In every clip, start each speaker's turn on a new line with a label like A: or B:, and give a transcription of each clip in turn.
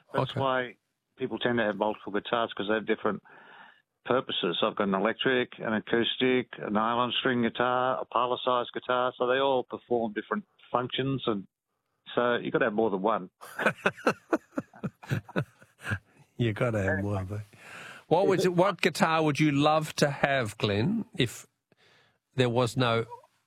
A: That's why people tend to have multiple guitars, because they have different purposes. I've got an electric, an acoustic, a nylon string guitar, a parlor-sized guitar, so they all perform different functions, and so you've got to have more than one.
B: You've got to have more. What guitar would you love to have, Glenn, if there was no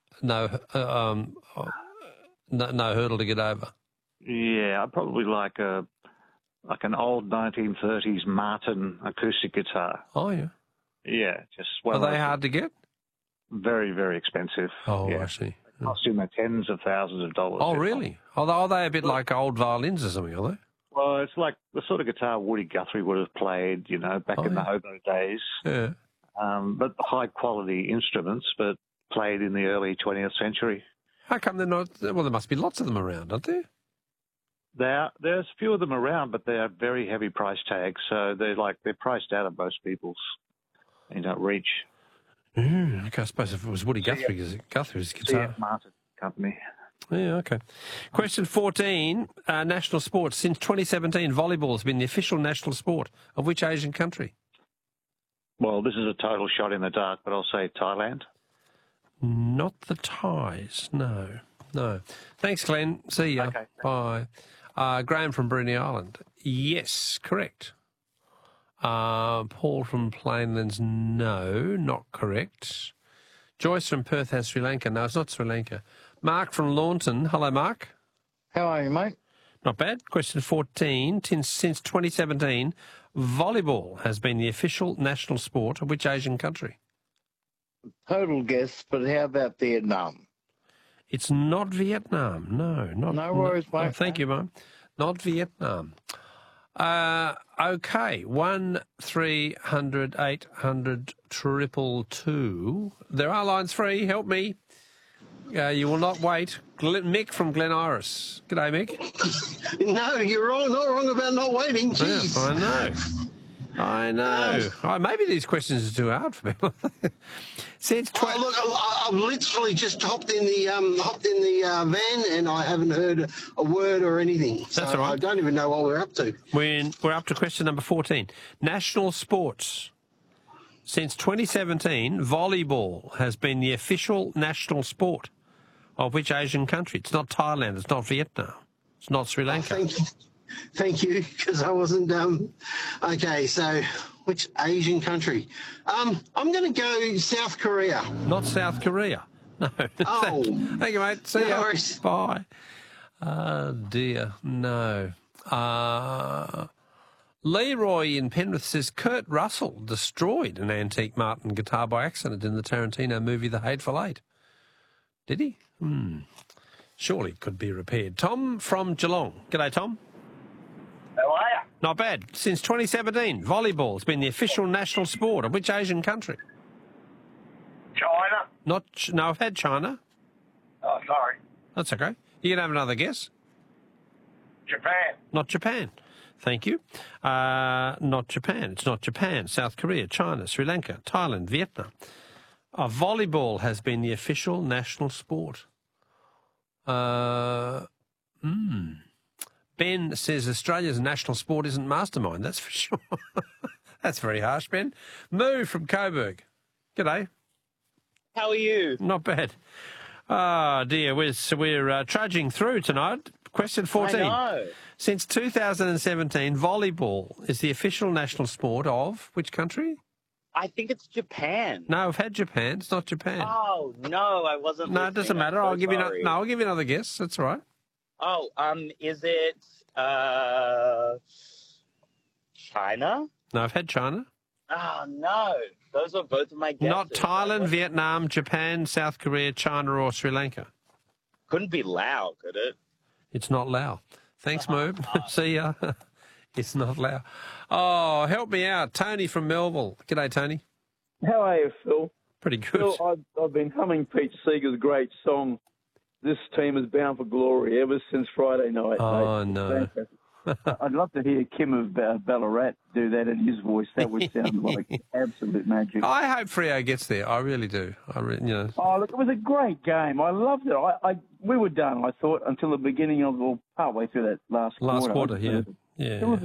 B: hurdle to get over?
A: Yeah, I'd probably like an old 1930s Martin acoustic guitar.
B: Oh, yeah.
A: Yeah, just
B: Are they hard to get?
A: Very, very expensive.
B: Oh,
A: yeah.
B: I see.
A: They cost in the tens of thousands of dollars.
B: Oh, really? Are they a bit like old violins or something, are they?
A: Well, it's like the sort of guitar Woody Guthrie would have played, back in the hobo days.
B: Yeah.
A: But high-quality instruments, but played in the early 20th century.
B: How come they're not? Well, there must be lots of them around, aren't there?
A: There's a few of them around, but they are very heavy price tags, so they're priced out of most people's reach.
B: Okay, I suppose if it was Woody Guthrie's guitar.
A: CF Martin Company.
B: Yeah, okay. Question 14, national sports. Since 2017, volleyball has been the official national sport of which Asian country?
A: Well, this is a total shot in the dark, but I'll say Thailand.
B: Not the Thais, no. Thanks, Glenn. See ya.
A: Okay.
B: Bye. Graham from Bruny Island. Yes, correct. Paul from Plainlands, no, not correct. Joyce from Perth has Sri Lanka. No, it's not Sri Lanka. Mark from Launton. Hello, Mark.
C: How are you, mate?
B: Not bad. Question 14. Since 2017, volleyball has been the official national sport of which Asian country?
C: Total guess, but how about Vietnam?
B: It's not Vietnam. No
C: worries, mate.
B: No, thank you, Mum. Not Vietnam. Okay. 1-300-800 222. There are lines free. Help me. You will not wait. Mick from Glen Iris. G'day, Mick.
D: No, you're wrong. Not wrong about not waiting. Jeez.
B: Yeah, I know. Oh, maybe these questions are too hard for people.
D: Look, I've literally just hopped in the van, and I haven't heard a word or anything. So
B: That's all right.
D: I don't even know what we're up to.
B: We're up to question number 14. National sports. Since 2017, volleyball has been the official national sport of which Asian country? It's not Thailand. It's not Vietnam. It's not Sri Lanka.
D: Thank you, because I wasn't. Okay, so which Asian country? I'm going to go South Korea.
B: Not South Korea. No.
D: Oh.
B: Thank you, mate. See ya.
D: Worries.
B: Bye. Oh, dear. No. Leroy in Penrith says Kurt Russell destroyed an antique Martin guitar by accident in the Tarantino movie The Hateful Eight. Did he? Surely it could be repaired. Tom from Geelong. G'day, Tom.
E: How are you?
B: Not bad. Since 2017, volleyball has been the official national sport of which Asian country?
E: China?
B: No, I've had China.
E: Oh, sorry.
B: That's okay. You can have another guess.
E: Japan?
B: Not Japan. Thank you. Not Japan. It's not Japan. South Korea, China, Sri Lanka, Thailand, Vietnam. Volleyball has been the official national sport. Ben says Australia's national sport isn't mastermind, that's for sure. That's very harsh, Ben. Moo from Coburg. G'day.
F: How are you?
B: Not bad. Oh, dear. We're trudging through tonight. Question 14.
F: I know.
B: Since 2017, volleyball is the official national sport of which country?
F: I think it's Japan.
B: No, I've had Japan. It's not Japan.
F: Oh, no, I wasn't
B: No, it doesn't matter. I'll give you another guess. That's all right.
F: Oh, is it China?
B: No, I've had China.
F: Oh, no. Those are both of my guesses.
B: Not Thailand, Vietnam, Japan, South Korea, China, or Sri Lanka.
F: Couldn't be Laos, could it?
B: It's not Laos. Thanks, Moob. See ya. It's not Laos. Oh, help me out. Tony from Melville. G'day, Tony.
G: How are you, Phil?
B: Pretty good.
G: Phil, I've been humming Pete Seeger's great song, This Team is Bound for Glory, ever since Friday night.
B: Oh,
G: mate.
B: no.
G: I'd love to hear Kim of Ballarat do that in his voice. That would sound like absolute magic.
B: I hope Freo gets there. I really do.
G: Oh, look, it was a great game. I loved it. We were done, I thought, until the beginning of, partway through that last quarter.
B: Yeah.